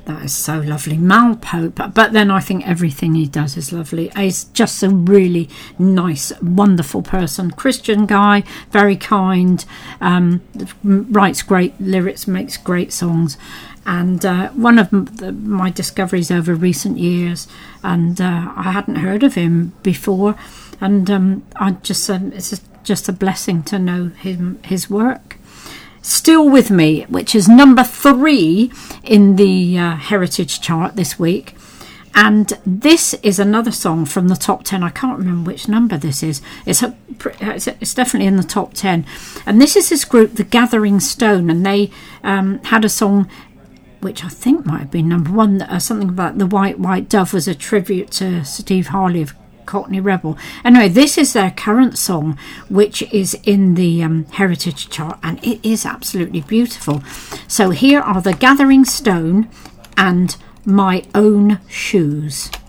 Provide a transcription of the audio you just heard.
That is so lovely. Mal Pope. But then I think everything he does is lovely. He's just a really nice, wonderful person. Christian guy, very kind, writes great lyrics, makes great songs. And one of my discoveries over recent years, and I hadn't heard of him before. And I just it's just a blessing to know his work. Still With Me, which is number 3 in the Heritage chart this week. And this is another song from the top 10. I can't remember which number this is. It's definitely in the top 10. And this is this group, The Gathering Stone. And they had a song which I think might have been number 1. Something about the White Dove was a tribute to Steve Harley of Cockney Rebel. Anyway, this is their current song, which is in the Heritage chart, and it is absolutely beautiful. So here are The Gathering Stone and My Own Shoes.